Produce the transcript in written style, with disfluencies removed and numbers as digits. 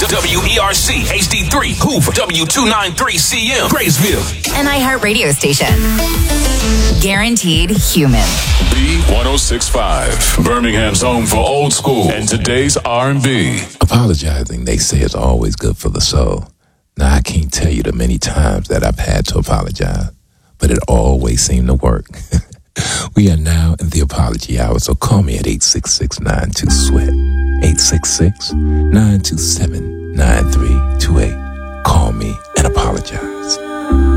WERC HD3 Hoover W293CM Graysville. An iHeart radio station. Guaranteed human. B1065, Birmingham's home for old school and today's R&B. Apologizing, they say, is always good for the soul. Now, I can't tell you the many times that I've had to apologize, but it always seemed to work. We are now in the apology hour, so call me at 866-92-SWEAT, 866-927-9328. Call me and apologize.